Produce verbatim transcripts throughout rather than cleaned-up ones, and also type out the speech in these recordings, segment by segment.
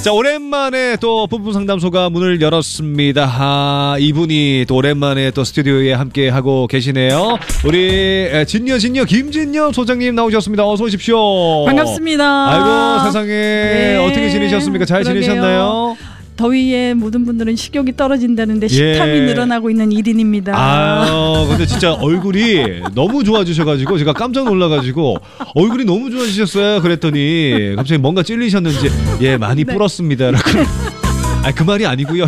자, 오랜만에 또 뿜뿜 상담소가 문을 열었습니다. 아, 이분이 또 오랜만에 또 스튜디오에 함께 하고 계시네요. 우리 진여 진여 김진여 소장님 나오셨습니다. 어서 오십시오. 반갑습니다. 아이고 세상에. 네. 어떻게 지내셨습니까? 잘 그러게요. 지내셨나요? 더위에 모든 분들은 식욕이 떨어진다는데 식탐이 예. 늘어나고 있는 일 인입니다. 아, 근데 진짜 얼굴이 너무 좋아지셔가지고 제가 깜짝 놀라가지고 얼굴이 너무 좋아지셨어요. 그랬더니 갑자기 뭔가 찔리셨는지 예 많이 네. 불었습니다라고. 아, 그 말이 아니고요.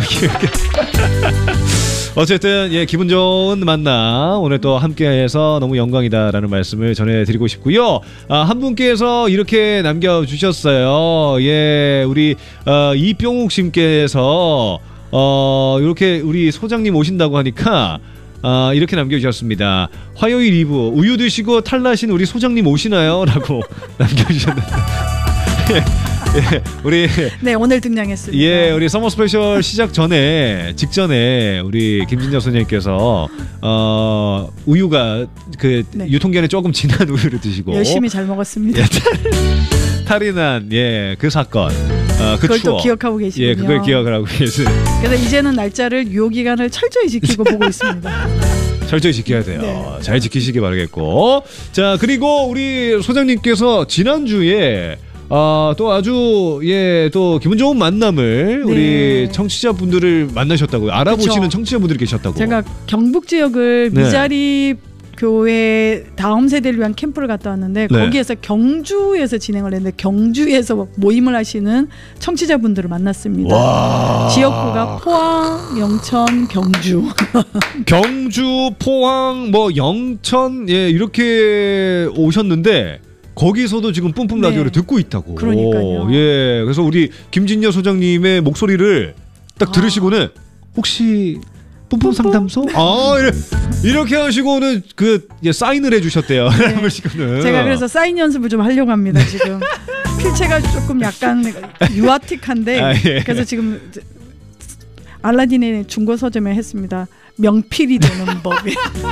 어쨌든 예 기분 좋은 만남 오늘 또 함께해서 너무 영광이다라는 말씀을 전해드리고 싶고요. 아, 한 분께서 이렇게 남겨주셨어요. 예 우리 어, 이병욱 씨께서 어, 이렇게 우리 소장님 오신다고 하니까 아, 이렇게 남겨주셨습니다. 화요일 이 부 우유 드시고 탈나신 우리 소장님 오시나요? 라고 남겨주셨는데 예, 우리 네 오늘 등장했습니다. 예, 우리 서머 스페셜 시작 전에 직전에 우리 김진여 소장님께서 어, 우유가 그 네. 유통기한이 조금 지난 우유를 드시고 열심히 잘 먹었습니다. 예, 탈이 난 예 그 사건. 어, 그 그걸 추억. 또 기억하고 계시군요. 예, 그걸 기억을 하고 계세요. 그래서 이제는 날짜를 유효 기간을 철저히 지키고 보고 있습니다. 철저히 지켜야 돼요. 네. 잘 지키시기 바라겠고. 자, 그리고 우리 소장님께서 지난주에 아, 또 아주 예, 또 기분 좋은 만남을 네. 우리 청취자분들을 만나셨다고요. 알아보시는 그쵸. 청취자분들이 계셨다고. 제가 경북 지역을 네. 미자리 교회 다음 세대를 위한 캠프를 갔다 왔는데 네. 거기에서 경주에서 진행을 했는데 경주에서 모임을 하시는 청취자분들을 만났습니다. 와. 지역구가 포항, 영천, 경주. 경주, 포항, 뭐 영천 예, 이렇게 오셨는데 거기서도 지금 뿜뿜 라디오를 네. 듣고 있다고. 그러니까요. 예, 그래서 우리 김진여 소장님의 목소리를 딱 들으시고는 아. 혹시 뿜뿜 상담소? 아, 이래, 이렇게 하시고는 그 예, 사인을 해주셨대요. 네. 제가 그래서 사인 연습을 좀 하려고 합니다. 지금 필체가 조금 약간 유아틱한데 아, 예. 그래서 지금 알라딘의 중고 서점에 했습니다. 명필이 되는 법이.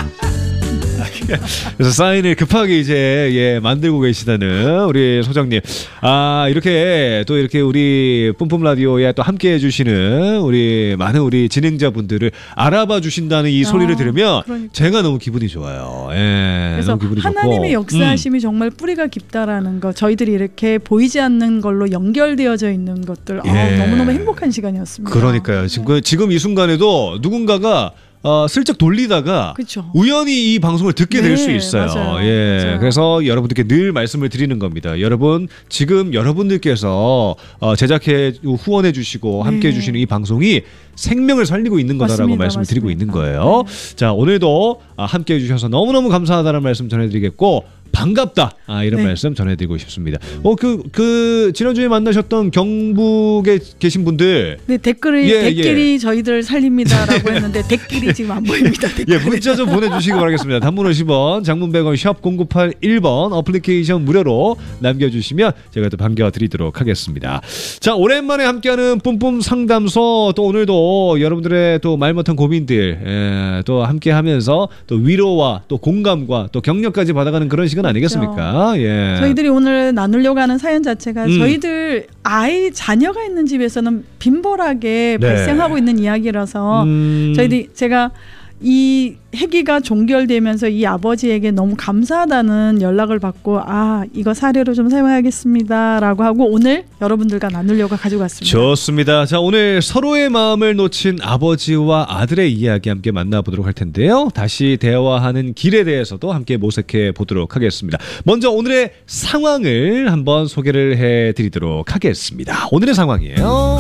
그래서 사인을 급하게 이제 예 만들고 계시다는 우리 소장님. 아, 이렇게 또 이렇게 우리 뿜뿜 라디오에 또 함께 해주시는 우리 많은 우리 진행자분들을 알아봐 주신다는 이 소리를 아, 들으면 그러니까. 제가 너무 기분이 좋아요. 예, 그래서 너무 기분이 하나님의 좋고. 역사하심이 음. 정말 뿌리가 깊다라는 거, 저희들이 이렇게 보이지 않는 걸로 연결되어져 있는 것들 예. 아, 너무너무 행복한 시간이었습니다. 그러니까요. 지금 지금 이 순간에도 누군가가 어, 슬쩍 돌리다가 그쵸. 우연히 이 방송을 듣게 네, 될 수 있어요. 맞아요. 예, 맞아요. 그래서 여러분들께 늘 말씀을 드리는 겁니다. 여러분 지금 여러분들께서 어, 제작해 후원해 주시고 함께 네. 해주시는 이 방송이 생명을 살리고 있는 거다라고 맞습니다. 말씀을 드리고 맞습니다. 있는 거예요. 네. 자, 오늘도 함께 해주셔서 너무너무 감사하다는 말씀 전해드리겠고 반갑다. 아, 이런 네. 말씀 전해드리고 싶습니다. 어, 그, 그, 지난주에 만나셨던 경북에 계신 분들. 네, 댓글이, 예, 댓글이 예. 저희들 살립니다라고 했는데 댓글이 지금 안 보입니다. 예, 문자 좀 보내주시기 바라겠습니다. 단문 오십 원, 장문 백 원, 샵 공구팔일 번 어플리케이션 무료로 남겨주시면 제가 또 반겨드리도록 하겠습니다. 자, 오랜만에 함께하는 뿜뿜 상담소. 또 오늘도 여러분들의 또 말 못한 고민들, 예, 또 함께하면서 또 위로와 또 공감과 또 격려까지 받아가는 그런 시간 아니겠습니까? 예. 저희들이 오늘 나누려고 하는 사연 자체가 음. 저희들 아이 자녀가 있는 집에서는 빈번하게 네. 발생하고 있는 이야기라서 음. 저희들이 제가 이 회기가 종결되면서 이 아버지에게 너무 감사하다는 연락을 받고 아 이거 사례로 좀 사용하겠습니다 라고 하고 오늘 여러분들과 나누려고 가지고 왔습니다. 좋습니다. 자, 오늘 서로의 마음을 놓친 아버지와 아들의 이야기 함께 만나보도록 할 텐데요. 다시 대화하는 길에 대해서도 함께 모색해 보도록 하겠습니다. 먼저 오늘의 상황을 한번 소개를 해드리도록 하겠습니다. 오늘의 상황이에요.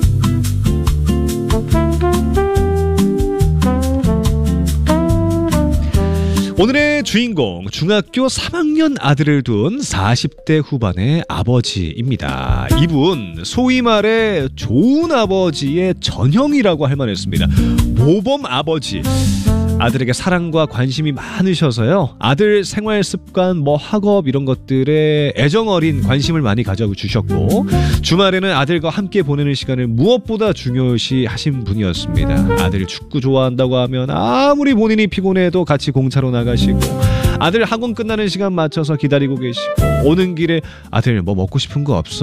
오늘의 주인공 중학교 삼 학년 아들을 둔 사십 대 후반의 아버지입니다. 이분 소위 말해 좋은 아버지의 전형이라고 할 만했습니다. 모범 아버지. 아들에게 사랑과 관심이 많으셔서요. 아들 생활 습관, 뭐 학업 이런 것들에 애정 어린 관심을 많이 가져주셨고 주말에는 아들과 함께 보내는 시간을 무엇보다 중요시 하신 분이었습니다. 아들 축구 좋아한다고 하면 아무리 본인이 피곤해도 같이 공차로 나가시고 아들 학원 끝나는 시간 맞춰서 기다리고 계시고 오는 길에 아들 뭐 먹고 싶은 거 없어?